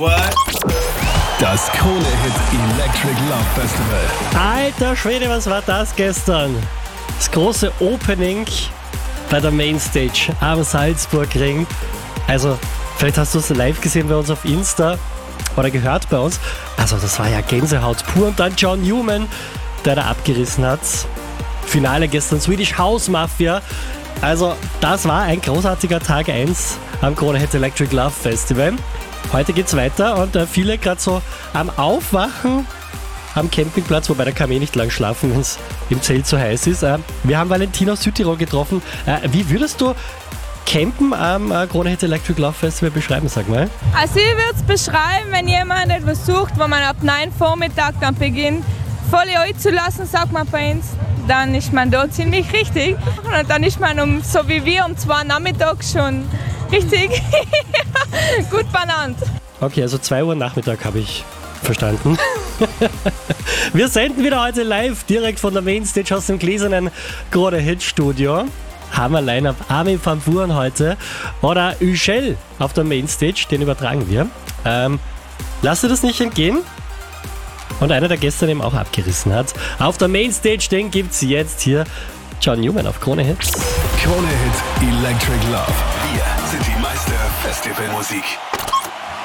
What? Das Krone-Hit Electric Love Festival. Alter Schwede, was war das gestern? Das große Opening bei der Mainstage am Salzburgring. Also, vielleicht hast du es live gesehen bei uns auf Insta oder gehört bei uns. Also, das war ja Gänsehaut pur. Und dann John Newman, der da abgerissen hat. Finale gestern, Swedish House Mafia. Also, das war ein großartiger Tag 1 am Krone-Hit Electric Love Festival. Heute geht's weiter und viele gerade so am Aufwachen am Campingplatz, wobei da kann man nicht lang schlafen, wenn es im Zelt so heiß ist. Wir haben Valentina aus Südtirol getroffen. Wie würdest du Campen am Krone-Hit Electric Love Festival beschreiben, sag mal? Also ich würde es beschreiben, wenn jemand etwas sucht, wo man ab 9 Vormittag dann beginnt, voll einzulassen, sagt man bei uns, dann ist man dort ziemlich richtig. Und dann ist man so wie wir um 2 Nachmittag schon richtig gut benannt. Okay, also 2 Uhr Nachmittag habe ich verstanden. Wir senden wieder heute live direkt von der Mainstage aus dem gläsernen Krone-Hit Studio. Hammer Line-Up, Armin van Buuren heute oder Üschel auf der Mainstage, den übertragen wir. Lass dir das nicht entgehen. Und einer, der gestern eben auch abgerissen hat. Auf der Mainstage, den gibt's jetzt hier. John Newman auf Krone-Hit. Krone-Hit Electric Love. Wir sind die Meister Festivalmusik.